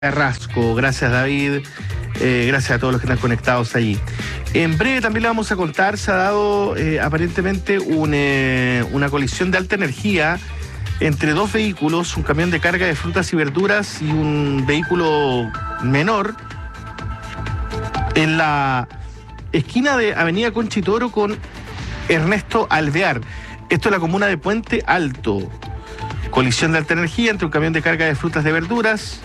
Carrasco. Gracias, David. Gracias a todos los que están conectados allí. En breve también le vamos a contar, se ha dado aparentemente una colisión de alta energía entre dos vehículos, un camión de carga de frutas y verduras y un vehículo menor, en la esquina de Avenida Conchitoro con Ernesto Alvear. Esto es la comuna de Puente Alto. Colisión de alta energía entre un camión de carga de frutas y verduras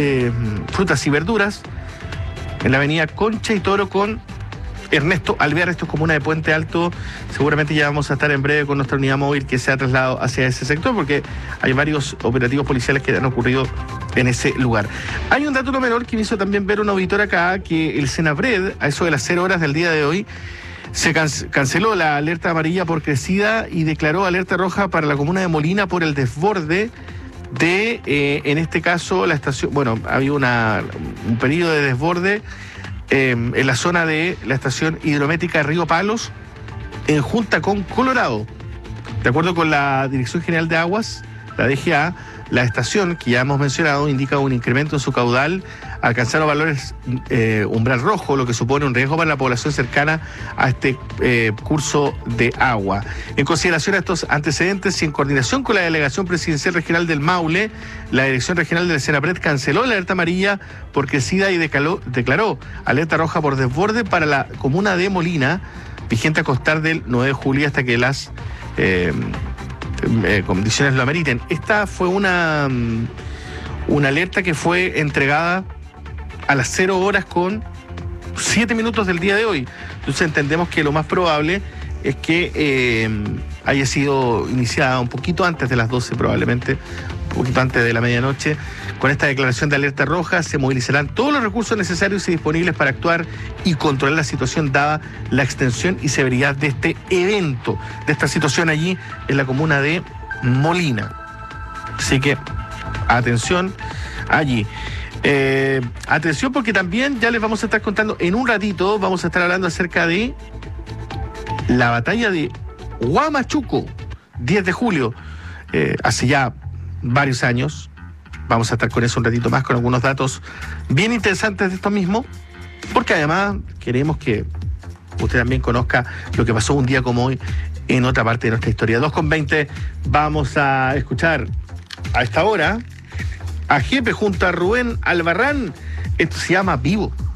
en la avenida Concha y Toro con Ernesto Alvear. Esto es comuna de Puente Alto. Seguramente ya vamos a estar en breve con nuestra unidad móvil que se ha trasladado hacia ese sector, porque hay varios operativos policiales que han ocurrido en ese lugar. Hay un dato no menor que me hizo también ver un auditor acá, que el Senapred, a eso de las 0 horas del día de hoy, se canceló la alerta amarilla por crecida y declaró alerta roja para la comuna de Molina por el desborde de, en este caso, la estación. Bueno, había un periodo de desborde en la zona de la estación hidrométrica Río Palos, en junta con Colorado. De acuerdo con la Dirección General de Aguas, la DGA, la estación, que ya hemos mencionado, indica un incremento en su caudal, alcanzaron valores umbral rojo, lo que supone un riesgo para la población cercana a este curso de agua. En consideración a estos antecedentes y en coordinación con la Delegación Presidencial Regional del Maule, la Dirección Regional del Senapred canceló la alerta amarilla por crecida y declaró alerta roja por desborde para la comuna de Molina, vigente a constar del 9 de julio hasta que las condiciones lo ameriten. Esta fue una alerta que fue entregada a las 0 horas con 7 minutos del día de hoy. Entonces entendemos que lo más probable es que haya sido iniciada un poquito antes de las 12, probablemente, un poquito antes de la medianoche. Con esta declaración de alerta roja se movilizarán todos los recursos necesarios y disponibles para actuar y controlar la situación, dada la extensión y severidad de este evento, de esta situación allí en la comuna de Molina. Así que atención allí. Atención, porque también ya les vamos a estar contando en un ratito, vamos a estar hablando acerca de la batalla de Huamachuco, 10 de julio, hace ya varios años. Vamos a estar con eso un ratito más, con algunos datos bien interesantes de esto mismo, porque además queremos que usted también conozca lo que pasó un día como hoy en otra parte de nuestra historia. 2:20, vamos a escuchar a esta hora a Jepe junto a Rubén Albarrán. Esto se llama Vivo.